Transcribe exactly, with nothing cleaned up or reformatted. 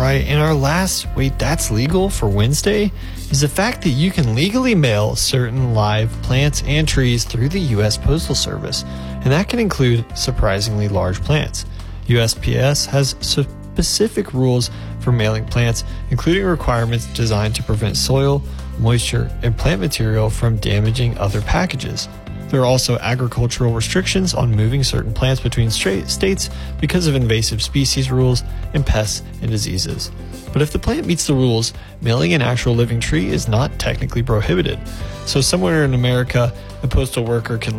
right, and our last, wait, that's legal for Wednesday, is the fact that you can legally mail certain live plants and trees through the U S Postal Service, and that can include surprisingly large plants. U S P S has specific rules for mailing plants, including requirements designed to prevent soil, moisture, and plant material from damaging other packages. There are also agricultural restrictions on moving certain plants between stra- states because of invasive species rules and pests and diseases. But if the plant meets the rules, mailing an actual living tree is not technically prohibited. So somewhere in America, a postal worker can